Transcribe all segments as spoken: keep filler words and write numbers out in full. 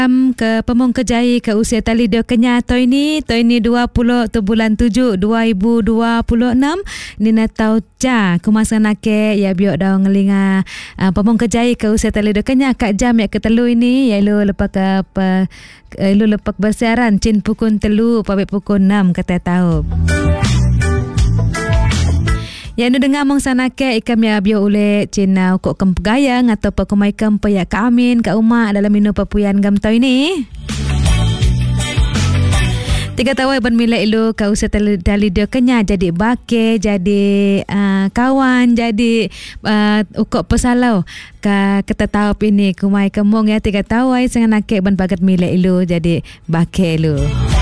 Um, ke Pemung Kejai ke usia tali dia kenya to ini to ini dua puluh tu bulan tujuh dua ribu dua puluh enam ni na tau ca kumasa nake ya biok daw ngelinga uh, Pemung Kejai ke usia tali dia kenya kak jam ya ketelu ini ya lu lepak apa lu lepak bersiaran cin pukul telu pabek pukul enam kata tahu. Ya nu dengar mong sanake ikam ya bio ule cina ukok kem pegayang atau pekumai kem payak kaamin ka umak dalam minu papuyan gam tau ini. Tiga tahun ban mila ilu ka usia tali dia kenya jadi bake, jadi uh, kawan, jadi uh, ukok pesalau ka kata tahu ini kumai kemong ya tiga tahun sanganake ban bagat mila ilu jadi bake ilu.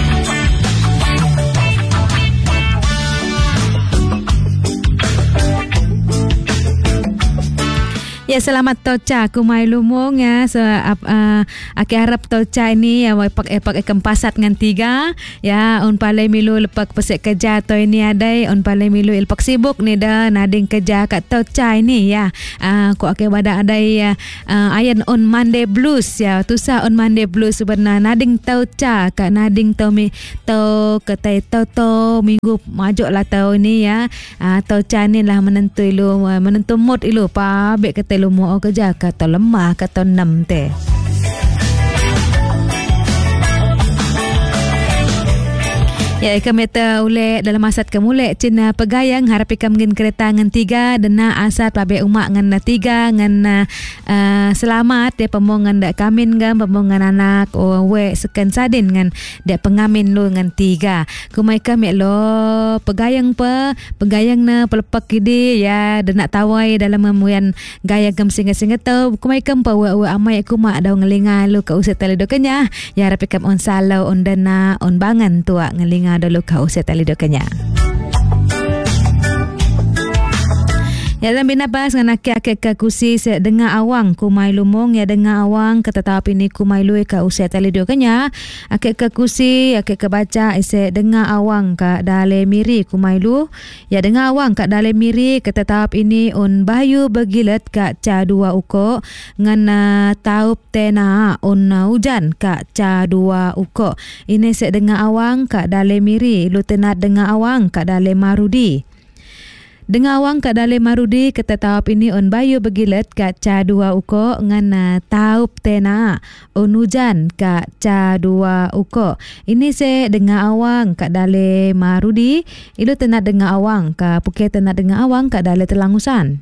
Ya selamat toca kumai lumong ya so ap uh, aki harap toca ini ya pak epak ekam pasat ngan tiga ya on pale milu lepak pesek kerja to ini adai on pale milu ilpak sibuk ni dah nading kerja kat toca ini ya uh, ko aki bada adai ya uh, ayan on Monday blues ya tusa on Monday blues sebenarnya nading toca kat nading to mi to ketai to to minggu majuk lah tau ini ya uh, toca ni lah menentu ilu menentu mood ilu pa bek ketai lu mau kerja kata lemah kata enam teh. Ya ikam eta ule dalam asat kemule cina pegayang harap ikam ngin kereta ngan tiga dena asat pabe umak ngan tiga ngan uh, selamat dia pemongan dak kamin gam pemongan anak o we seken sadin ngan dak pengamin lu ngan tiga kumai kami lo pegayang pe pegayang na pelepak gidi ya dena tawai dalam memuyan gaya gam singa-singa tau kumai kam pa we amai kumak daw ngelinga lu ka uset tali do kenya ya harap ikam on salau on dana on bangan tua ngelinga dulu kau setali dokanya. Ya dalam binabas dengan aki-aki ke kusi se dengar awang kumai lumong ya dengar awang ketetap ini kumai lui ke usia tali dokanya aki ke kusi aki ke baca ise dengar awang ka dale miri kumai lu ya dengar awang ka dale miri ketetap ini on bayu begilet ka ca dua uko ngan uh, taup tena on uh, hujan ka ca dua uko ini se dengar awang ka dale miri lu tenat dengar awang ka dale marudi. Dengar awang kat dalam marudi ketetap ini on bayu begilet kat ca dua uko ngan uh, taup tena on hujan kat ca dua uko. Ini se dengar awang kat dalam marudi ilu tenat dengar awang ka puke tenat dengar awang kat dalam telangusan.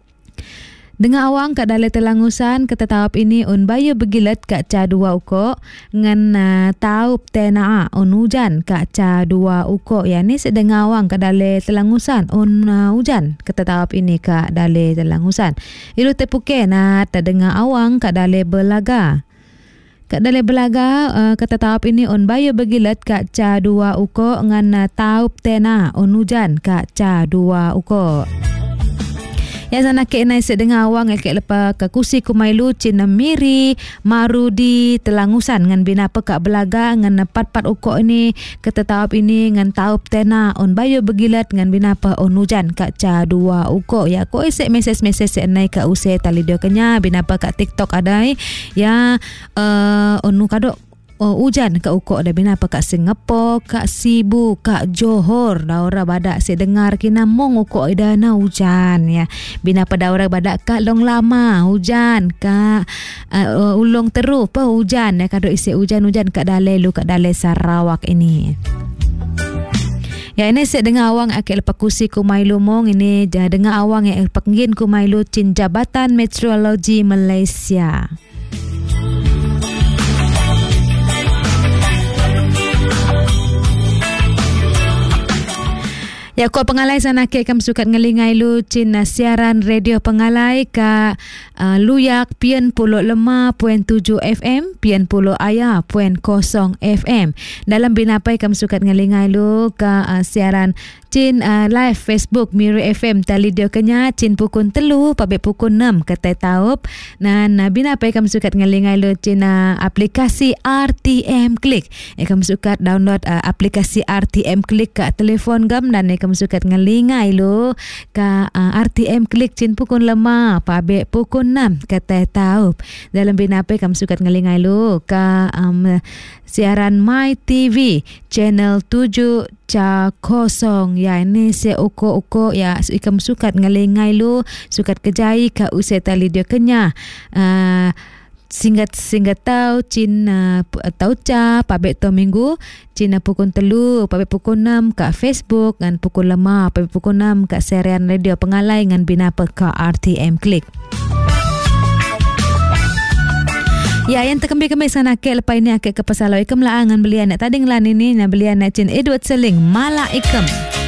Dengar awang kat dalam telangusan ketetap ini on bayu begilet kat ca dua uko ngan uh, taup tena on hujan kat ca dua uko ya ni sedengar awang kat dalam telangusan on uh, hujan ketetap ini kat dalam telangusan ilu tepuke na terdengar awang kat dalam belaga. Kat dalam belaga uh, ketetap ini on bayu begilet kat ca dua uko ngan uh, taup tena on hujan kat ca dua uko. Ya sana ke nai sedengar awang ke lepa ke kusi kumai lu cina miri marudi telangusan ngan bina pekak belaga ngan pat-pat ukok ini ketetap ini ngan taup tena on bayu begilat ngan bina pa on hujan kat ca dua ukok ya ko isek mesej-mesej se nai ka use tali dia kenya bina pa kat TikTok adai ya uh, on kadok oh, hujan kat ukok dah bina apa kat Singapura, kat Sibu, kat Johor. Dah orang badak saya dengar kina mong ukok ida na hujan ya. Bina pada orang badak kat Long Lama hujan, kat uh, Ulong Teru pa hujan ya. Kadok isi hujan-hujan kat Dalai lu kat Dalai Sarawak ini. Ya ini saya dengar awang akik lepak kusi kumai lumong ini jah dengar awang yang lepak ngin kumai lu cin Jabatan Meteorologi Malaysia. Ya ko pengalai sana ke kam sukat ngelingai lu cin uh, siaran radio pengalai ka uh, luyak pian puluh lima poin tujuh F M pian puluh aya poin kosong F M dalam binapai kam sukat ngelingai lu ka uh, siaran Cin uh, live Facebook Miro F M Talidio Kenya Cin pukul telu pabik pukul enam Ketai Taup. Dan uh, bina apa kamu sukat ngalingai lo Cin uh, aplikasi R T M Click. Eh kamu sukat download uh, aplikasi R T M Click ke telefon gam dan eh kamu sukat ngalingai lo ke uh, R T M Click Cin pukul lima pabik pukul enam Ketai Taup. Dalam bina apa kamu sukat ngalingai lo ke um, siaran My T V channel tujuh ca kosong ya ini se uko-uko ya ikam sukat ngalingai lu sukat kejai ka usai tali dia kenya uh, singgat singgat tau Cin uh, tau ca pabek to minggu Cina pukul telu pabek pukul enam ka Facebook dan pukul lima pabek pukul enam ka serian radio pengalai ngan bina pe ka R T M Click. Ya, yang terkembang-kembang sana ke lepas ini akik ke pasal ikam lah angan belian nak tading lan ini nak belian nak Cin Edward Seling Mala Ikam.